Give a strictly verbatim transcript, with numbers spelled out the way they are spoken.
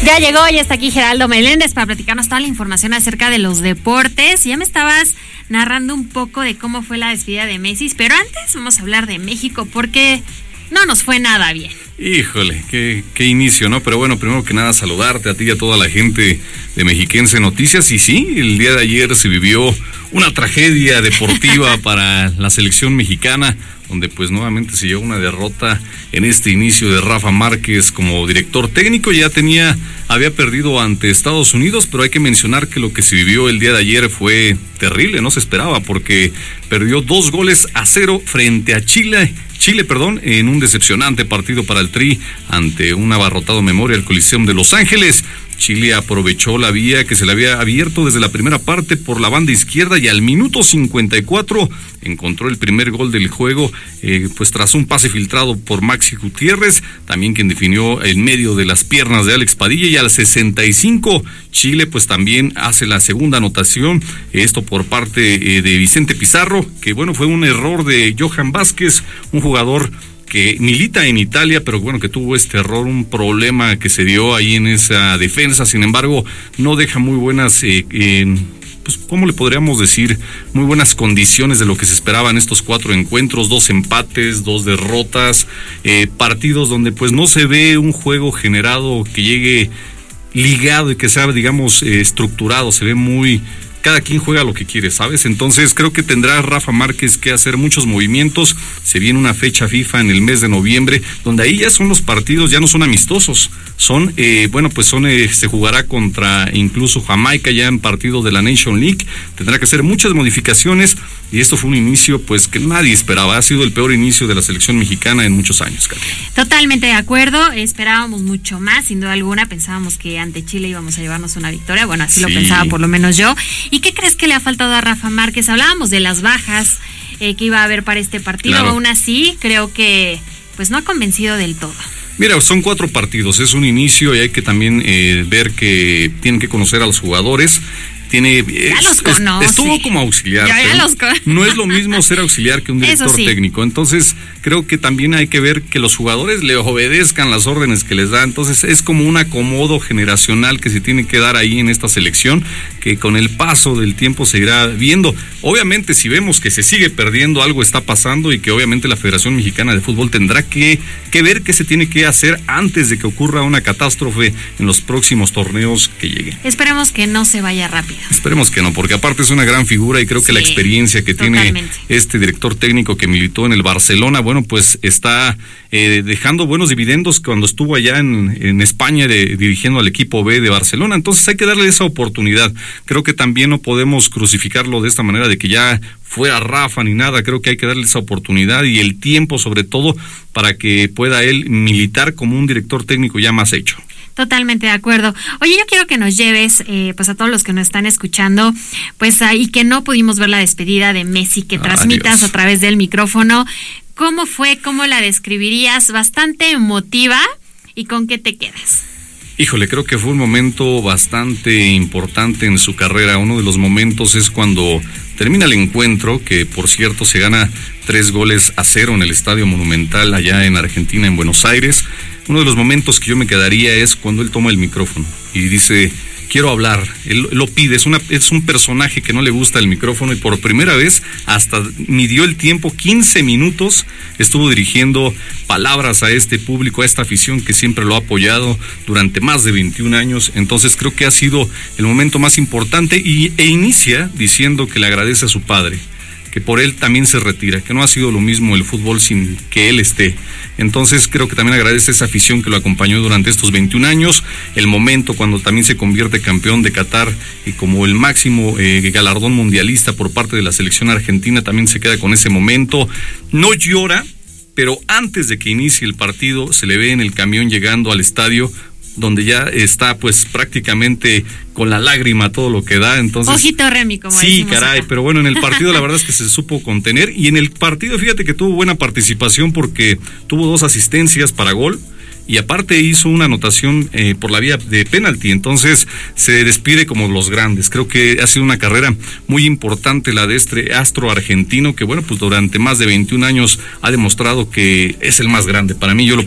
Ya llegó, ya está aquí Geraldo Meléndez para platicarnos toda la información acerca de los deportes. Ya me estabas narrando un poco de cómo fue la despedida de Messi, pero antes vamos a hablar de México porque no nos fue nada bien. Híjole, qué, qué inicio, ¿no? Pero bueno, primero que nada saludarte a ti y a toda la gente de Mexiquense Noticias. Y sí, el día de ayer se vivió una tragedia deportiva para la selección mexicana, donde pues nuevamente se llevó una derrota en este inicio de Rafa Márquez como director técnico. Ya tenía, había perdido ante Estados Unidos, pero hay que mencionar que lo que se vivió el día de ayer fue terrible, no se esperaba, porque perdió dos goles a cero frente a Chile, Chile, perdón, en un decepcionante partido para el Tri ante un abarrotado Memorial Coliseum de Los Ángeles. Chile aprovechó la vía que se le había abierto desde la primera parte por la banda izquierda y al minuto cincuenta y cuatro encontró el primer gol del juego, eh, pues tras un pase filtrado por Maxi Gutiérrez, también quien definió el medio de las piernas de Alex Padilla, y al sesenta y cinco Chile pues también hace la segunda anotación, esto por parte eh, de Vicente Pizarro, que bueno, fue un error de Johan Vázquez, un jugador que milita en Italia, pero bueno, que tuvo este error, un problema que se dio ahí en esa defensa. Sin embargo, no deja muy buenas, eh, eh, pues, ¿cómo le podríamos decir? Muy buenas condiciones de lo que se esperaba en estos cuatro encuentros, dos empates, dos derrotas, eh, partidos donde pues no se ve un juego generado que llegue ligado y que sea, digamos, eh, estructurado, se ve muy... Cada quien juega lo que quiere, ¿sabes? Entonces creo que tendrá Rafa Márquez que hacer muchos movimientos. Se viene una fecha FIFA en el mes de noviembre, donde ahí ya son los partidos, ya no son amistosos. Son, eh, bueno, pues son, eh, se jugará contra incluso Jamaica ya en partido de la Nation League. Tendrá que hacer muchas modificaciones y esto fue un inicio pues que nadie esperaba. Ha sido el peor inicio de la selección mexicana en muchos años, Katia. Totalmente de acuerdo. Esperábamos mucho más, sin duda alguna. Pensábamos que ante Chile íbamos a llevarnos una victoria. Bueno, así sí lo pensaba por lo menos yo. ¿Y qué crees que le ha faltado a Rafa Márquez? Hablábamos de las bajas eh, que iba a haber para este partido. Claro. Aún así, creo que pues no ha convencido del todo. Mira, son cuatro partidos, es un inicio y hay que también eh, ver que tienen que conocer a los jugadores. Tiene, ya es, los conoce. Es, estuvo como auxiliar. Ya, ya los con... No es lo mismo ser auxiliar que un director sí. técnico. Entonces, creo que también hay que ver que los jugadores le obedezcan las órdenes que les da. Entonces, es como un acomodo generacional que se tiene que dar ahí en esta selección, que con el paso del tiempo se irá viendo. Obviamente, si vemos que se sigue perdiendo, algo está pasando y que obviamente la Federación Mexicana de Fútbol tendrá que, que ver qué se tiene que hacer antes de que ocurra una catástrofe en los próximos torneos que lleguen. Esperemos que no se vaya rápido. Esperemos que no, porque aparte es una gran figura y creo que sí, la experiencia que totalmente tiene este director técnico que militó en el Barcelona, bueno, pues está eh, dejando buenos dividendos cuando estuvo allá en, en España de, dirigiendo al equipo B de Barcelona. Entonces hay que darle esa oportunidad. Creo que también no podemos crucificarlo de esta manera de que ya fuera Rafa ni nada. Creo que hay que darle esa oportunidad y el tiempo sobre todo para que pueda él militar como un director técnico ya más hecho. Totalmente de acuerdo. Oye, yo quiero que nos lleves, eh, pues a todos los que nos están escuchando, pues ahí que no pudimos ver la despedida de Messi, que transmitas Adiós. a través del micrófono. ¿Cómo fue? ¿Cómo la describirías? Bastante emotiva. ¿Y con qué te quedas? Híjole, creo que fue un momento bastante importante en su carrera. Uno de los momentos es cuando termina el encuentro, que por cierto se gana tres goles a cero en el Estadio Monumental allá en Argentina, en Buenos Aires. Uno de los momentos que yo me quedaría es cuando él toma el micrófono y dice, quiero hablar. Él lo pide, es, una, es un personaje que no le gusta el micrófono y por primera vez hasta midió el tiempo, quince minutos, estuvo dirigiendo palabras a este público, a esta afición que siempre lo ha apoyado durante más de veintiún años. Entonces creo que ha sido el momento más importante y, e inicia diciendo que le agradece a su padre, que por él también se retira, que no ha sido lo mismo el fútbol sin que él esté. Entonces creo que también agradece esa afición que lo acompañó durante estos veintiún años, el momento cuando también se convierte campeón de Qatar y como el máximo eh, galardón mundialista por parte de la selección argentina, también se queda con ese momento. No llora, pero antes de que inicie el partido se le ve en el camión llegando al estadio, donde ya está pues prácticamente con la lágrima todo lo que da. Entonces ojito Remy, como sí, caray, acá. Pero bueno, en el partido la verdad es que se supo contener y en el partido fíjate que tuvo buena participación porque tuvo dos asistencias para gol y aparte hizo una anotación eh, por la vía de penalti, entonces se despide como los grandes. Creo que ha sido una carrera muy importante la de este astro argentino que bueno, pues durante más de veintiún años ha demostrado que es el más grande. Para mí yo lo